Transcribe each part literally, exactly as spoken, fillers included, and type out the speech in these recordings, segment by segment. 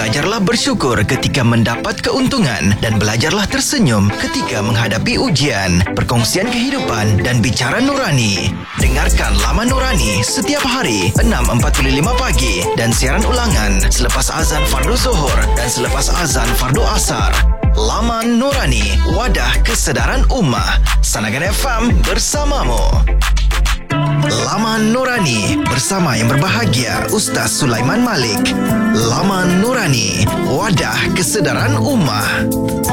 Belajarlah bersyukur ketika mendapat keuntungan dan belajarlah tersenyum ketika menghadapi ujian. Perkongsian kehidupan dan bicara nurani. Dengarkan Laman Nurani setiap hari enam empat puluh lima pagi dan siaran ulangan selepas azan fardu zuhur dan selepas azan fardu asar. Laman Nurani, wadah kesedaran ummah. Sanagan F M bersamamu. Laman Nurani bersama yang berbahagia Ustaz Sulaiman Malik. Laman Nurani, wadah kesedaran ummah.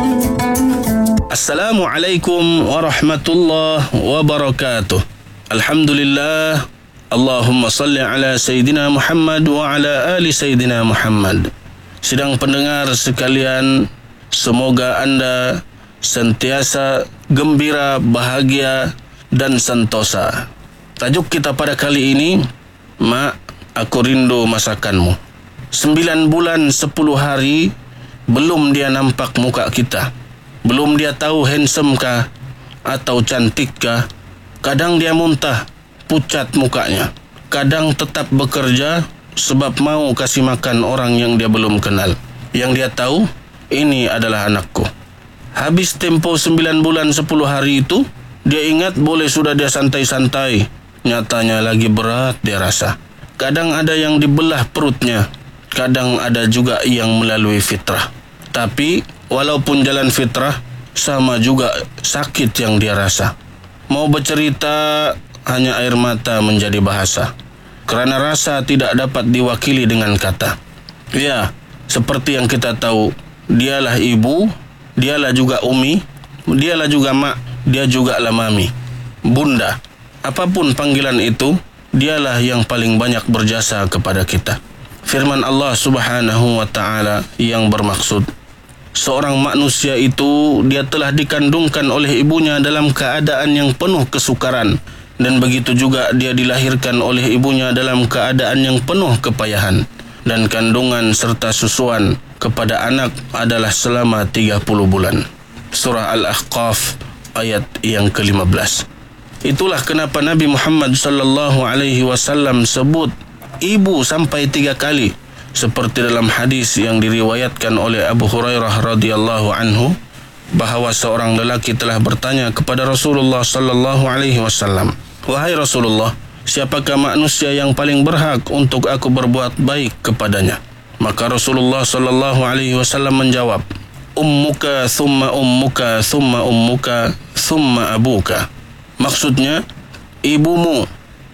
Assalamualaikum warahmatullahi wabarakatuh. Alhamdulillah. Allahumma salli ala Sayyidina Muhammad wa ala ali Sayyidina Muhammad. Sidang pendengar sekalian, semoga anda sentiasa gembira, bahagia dan sentosa. Tajuk kita pada kali ini, Mak, aku rindu masakanmu. Sembilan bulan sepuluh hari belum dia nampak muka kita. Belum dia tahu handsome kah atau cantik kah. Kadang dia muntah, pucat mukanya. Kadang tetap bekerja sebab mau kasih makan orang yang dia belum kenal. Yang dia tahu, ini adalah anakku. Habis tempo sembilan bulan sepuluh hari itu, dia ingat boleh sudah dia santai-santai. Nyatanya lagi berat dia rasa. Kadang ada yang dibelah perutnya, kadang ada juga yang melalui fitrah. Tapi walaupun jalan fitrah, sama juga sakit yang dia rasa. Mau bercerita, hanya air mata menjadi bahasa. Kerana rasa tidak dapat diwakili dengan kata. Ya, seperti yang kita tahu, dialah ibu, dialah juga umi, dialah juga mak, dia juga lah mami, bunda. Apapun panggilan itu, dialah yang paling banyak berjasa kepada kita. Firman Allah Subhanahu wa taala yang bermaksud, seorang manusia itu dia telah dikandungkan oleh ibunya dalam keadaan yang penuh kesukaran, dan begitu juga dia dilahirkan oleh ibunya dalam keadaan yang penuh kepayahan, dan kandungan serta susuan kepada anak adalah selama tiga puluh bulan. Surah Al-Ahqaf ayat yang ke lima belas. Itulah kenapa Nabi Muhammad sallallahu alaihi wasallam sebut ibu sampai tiga kali, seperti dalam hadis yang diriwayatkan oleh Abu Hurairah radhiyallahu anhu, bahawa seorang lelaki telah bertanya kepada Rasulullah sallallahu alaihi wasallam, "Wahai Rasulullah, siapakah manusia yang paling berhak untuk aku berbuat baik kepadanya?" Maka Rasulullah sallallahu alaihi wasallam menjawab, "Ummuka thumma ummuka thumma ummuka thumma abuka." Maksudnya, ibumu,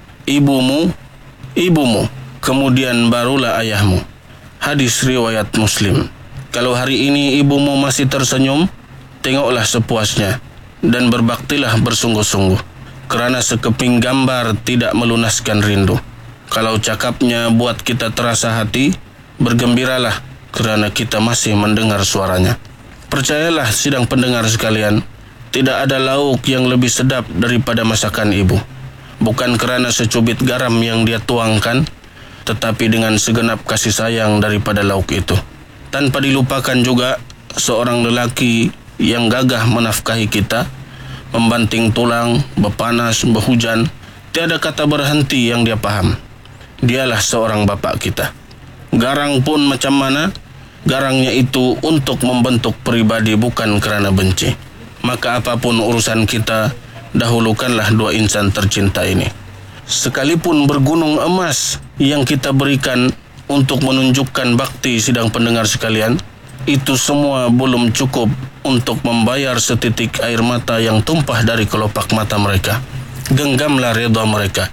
ibumu, ibumu, kemudian barulah ayahmu. Hadis riwayat Muslim. Kalau hari ini ibumu masih tersenyum, tengoklah sepuasnya dan berbaktilah bersungguh-sungguh, kerana sekeping gambar tidak melunaskan rindu. Kalau cakapnya buat kita terasa hati, bergembiralah kerana kita masih mendengar suaranya. Percayalah sidang pendengar sekalian, tidak ada lauk yang lebih sedap daripada masakan ibu. Bukan kerana secubit garam yang dia tuangkan, tetapi dengan segenap kasih sayang daripada lauk itu. Tanpa dilupakan juga seorang lelaki yang gagah menafkahi kita, membanting tulang, berpanas, berhujan, tiada kata berhenti yang dia faham. Dialah seorang bapa kita. Garang pun macam mana, garangnya itu untuk membentuk peribadi, bukan kerana benci. Maka apapun urusan kita, dahulukanlah dua insan tercinta ini. Sekalipun bergunung emas yang kita berikan untuk menunjukkan bakti sidang pendengar sekalian, itu semua belum cukup untuk membayar setitik air mata yang tumpah dari kelopak mata mereka. Genggamlah redha mereka.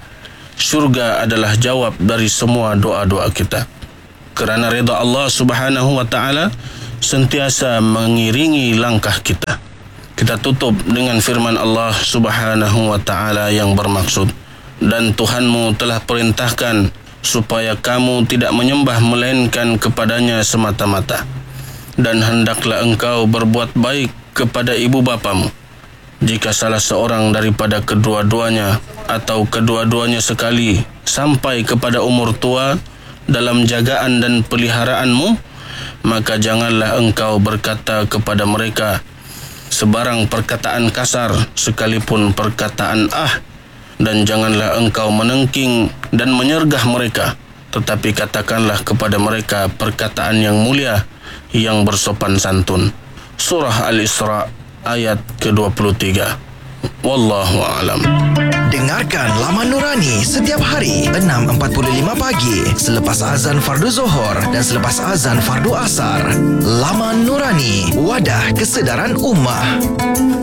Syurga adalah jawab dari semua doa-doa kita. Kerana redha Allah Subhanahu wa taala sentiasa mengiringi langkah kita. Kita tutup dengan firman Allah Subhanahu wa taala yang bermaksud, dan Tuhanmu telah perintahkan supaya kamu tidak menyembah melainkan kepadanya semata-mata, dan hendaklah engkau berbuat baik kepada ibu bapamu. Jika salah seorang daripada kedua-duanya atau kedua-duanya sekali sampai kepada umur tua dalam jagaan dan peliharaanmu, maka janganlah engkau berkata kepada mereka sebarang perkataan kasar sekalipun perkataan ah, dan janganlah engkau menengking dan menyergah mereka tetapi katakanlah kepada mereka perkataan yang mulia, yang bersopan santun. Surah Al-Isra ayat ke dua puluh tiga. Wallahu a'lam. Dengarkan Laman Nurani setiap hari enam empat puluh lima pagi selepas azan fardu Zuhur dan selepas azan fardu Asar. Laman Nurani, wadah kesedaran ummah.